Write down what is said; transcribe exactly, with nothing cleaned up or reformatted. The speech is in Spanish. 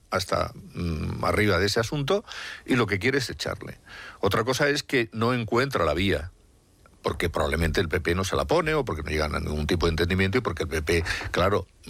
hasta mmm, arriba de ese asunto y lo que quiere es echarle. Otra cosa es que no encuentra la vía, porque probablemente el P P no se la pone o porque no llegan a ningún tipo de entendimiento y porque el P P, claro,